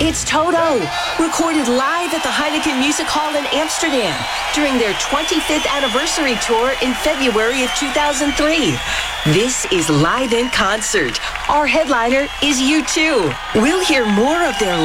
It's Toto, recorded live at the Heineken Music Hall in Amsterdam during their 25th anniversary tour in February of 2003. This is Live in Concert. Our headliner is U2. We'll hear more of their